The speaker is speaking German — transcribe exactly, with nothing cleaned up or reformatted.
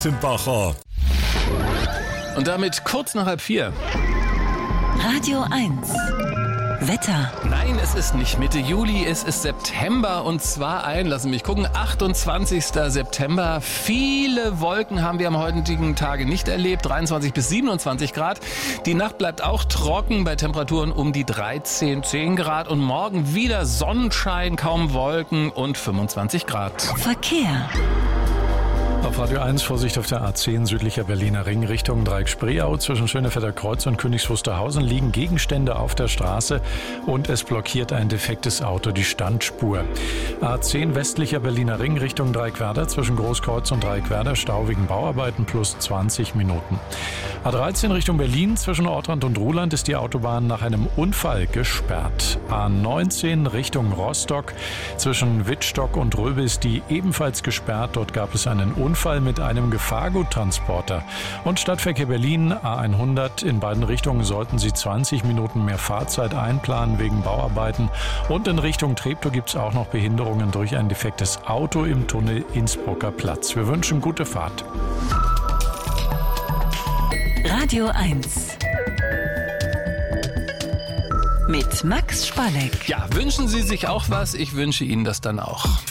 Timbacher. Und damit kurz nach halb vier. Radio eins. Wetter. Nein, es ist nicht Mitte Juli, es ist September und zwar ein, lassen Sie mich gucken, achtundzwanzigster September. Viele Wolken haben wir am heutigen Tage nicht erlebt, dreiundzwanzig bis siebenundzwanzig Grad. Die Nacht bleibt auch trocken bei Temperaturen um die dreizehn, zehn Grad und morgen wieder Sonnenschein, kaum Wolken und fünfundzwanzig Grad. Verkehr. Auf Radio eins Vorsicht auf der A zehn südlicher Berliner Ring Richtung Dreieck-Spreeau. Zwischen Schönefelder Kreuz und Königs Wusterhausen liegen Gegenstände auf der Straße und es blockiert ein defektes Auto die Standspur. A zehn westlicher Berliner Ring Richtung Dreieckwerder zwischen Großkreuz und Dreieckwerder Stau wegen Bauarbeiten plus zwanzig Minuten. A dreizehn Richtung Berlin zwischen Ortrand und Ruhland ist die Autobahn nach einem Unfall gesperrt. A neunzehn Richtung Rostock zwischen Wittstock und Röbe ist die ebenfalls gesperrt. Dort gab es einen Unfall. Unfall mit einem Gefahrguttransporter. Und Stadtverkehr Berlin A hundert. In beiden Richtungen sollten Sie zwanzig Minuten mehr Fahrzeit einplanen wegen Bauarbeiten. Und in Richtung Treptow gibt es auch noch Behinderungen durch ein defektes Auto im Tunnel Innsbrucker Platz. Wir wünschen gute Fahrt. Radio eins. Mit Max Spalleck. Ja, wünschen Sie sich auch was? Ich wünsche Ihnen das dann auch.